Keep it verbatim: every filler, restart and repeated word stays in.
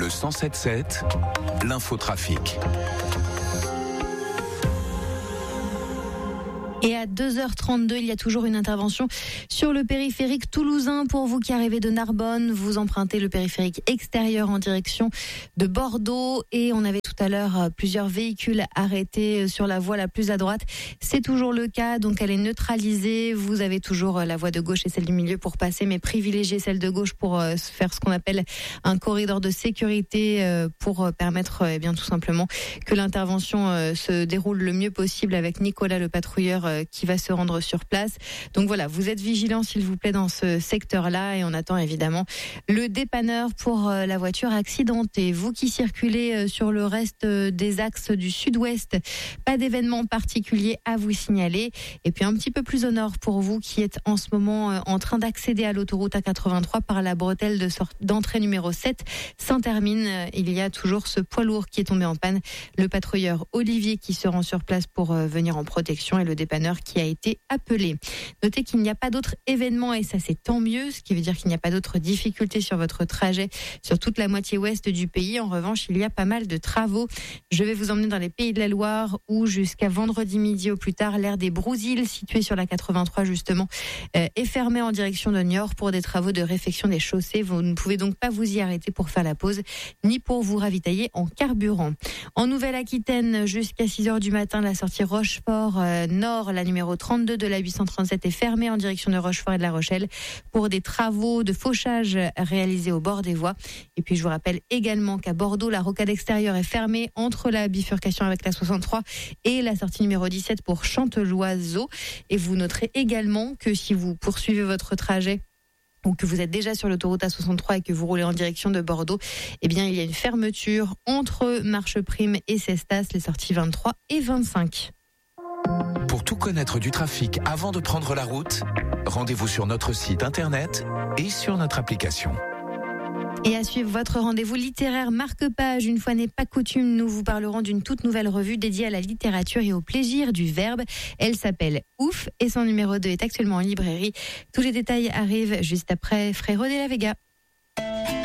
Le cent sept sept, l'infotrafic. Et à deux heures trente-deux, il y a toujours une intervention sur le périphérique toulousain. Pour vous qui arrivez de Narbonne, vous empruntez le périphérique extérieur en direction de Bordeaux. Et on avait tout à l'heure plusieurs véhicules arrêtés sur la voie la plus à droite. C'est toujours le cas, donc elle est neutralisée. Vous avez toujours la voie de gauche et celle du milieu pour passer, mais privilégiez celle de gauche pour faire ce qu'on appelle un corridor de sécurité pour permettre eh bien tout simplement que l'intervention se déroule le mieux possible avec Nicolas le patrouilleur qui va se rendre sur place. Donc voilà, vous êtes vigilants s'il vous plaît dans ce secteur-là et on attend évidemment le dépanneur pour la voiture accidentée. Vous qui circulez sur le reste des axes du sud-ouest, pas d'événement particulier à vous signaler. Et puis un petit peu plus au nord pour vous qui êtes en ce moment en train d'accéder à l'autoroute A quatre-vingt-trois par la bretelle de sort- d'entrée numéro sept, Saint-Hermine. Il y a toujours ce poids lourd qui est tombé en panne. Le patrouilleur Olivier qui se rend sur place pour venir en protection et le dépanneur qui a été appelé. Notez qu'il n'y a pas d'autres événements et ça c'est tant mieux, ce qui veut dire qu'il n'y a pas d'autres difficultés sur votre trajet sur toute la moitié ouest du pays. En revanche, il y a pas mal de travaux. Je vais vous emmener dans les Pays de la Loire où jusqu'à vendredi midi au plus tard, l'aire des Brousilles située sur la quatre-vingt-trois justement euh, est fermée en direction de Niort pour des travaux de réfection des chaussées. Vous ne pouvez donc pas vous y arrêter pour faire la pause ni pour vous ravitailler en carburant. En Nouvelle-Aquitaine, jusqu'à six heures du matin, la sortie Rochefort euh, Nord, la numéro trente-deux de la huit cent trente-sept est fermée en direction de Rochefort et de La Rochelle pour des travaux de fauchage réalisés au bord des voies. Et puis je vous rappelle également qu'à Bordeaux, la rocade extérieure est fermée entre la bifurcation avec la soixante-trois et la sortie numéro dix-sept pour Chanteloiseau. Et vous noterez également que si vous poursuivez votre trajet ou que vous êtes déjà sur l'autoroute A soixante-trois et que vous roulez en direction de Bordeaux, eh bien il y a une fermeture entre Marcheprime et Cestas, les sorties vingt-trois et vingt-cinq. Pour tout connaître du trafic avant de prendre la route, rendez-vous sur notre site internet et sur notre application. Et à suivre votre rendez-vous littéraire marque-page. Une fois n'est pas coutume, nous vous parlerons d'une toute nouvelle revue dédiée à la littérature et au plaisir du verbe. Elle s'appelle Ouf et son numéro deux est actuellement en librairie. Tous les détails arrivent juste après Frérot de la Vega.